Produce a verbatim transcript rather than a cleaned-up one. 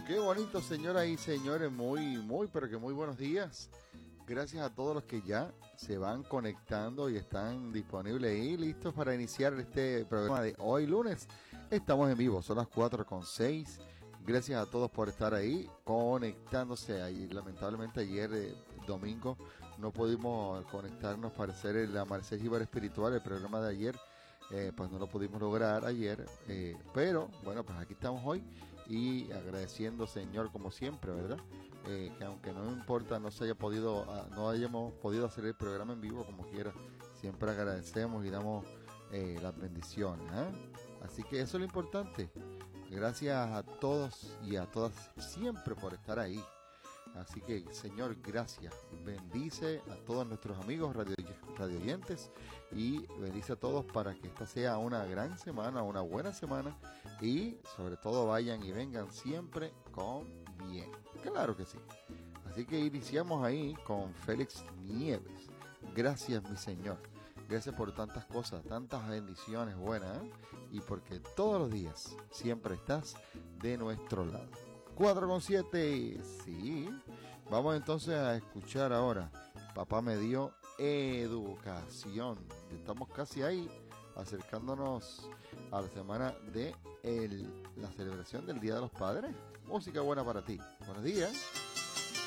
Qué bonito, señoras y señores, muy, muy, pero que muy buenos días. Gracias a todos los que ya se van conectando y están disponibles y listos para iniciar este programa de hoy lunes. Estamos en vivo, son las cuatro con seis. Gracias a todos por estar ahí conectándose. Ahí, lamentablemente ayer, eh, domingo, no pudimos conectarnos para hacer el Amanecer Jíbaro Espiritual, el programa de ayer. Eh, pues no lo pudimos lograr ayer, eh, pero bueno, pues aquí estamos hoy y agradeciendo, Señor, como siempre, ¿verdad? Eh, que aunque no importa, no se haya podido, uh, no hayamos podido hacer el programa en vivo como quiera, siempre agradecemos y damos eh, las bendiciones, ¿eh? Así que eso es lo importante. Gracias a todos y a todas siempre por estar ahí. Así que, Señor, gracias. Bendice a todos nuestros amigos radio, radio oyentes y bendice a todos para que esta sea una gran semana, una buena semana y sobre todo vayan y vengan siempre con bien. Claro que sí. Así que iniciamos ahí con Félix Nieves. Gracias, mi Señor. Gracias por tantas cosas, tantas bendiciones buenas, ¿eh? Y porque todos los días siempre estás de nuestro lado. cuatro con siete, sí. Vamos entonces a escuchar ahora. Papá me dio educación. Estamos casi ahí, acercándonos a la semana de el, la celebración del Día de los Padres. Música buena para ti. Buenos días.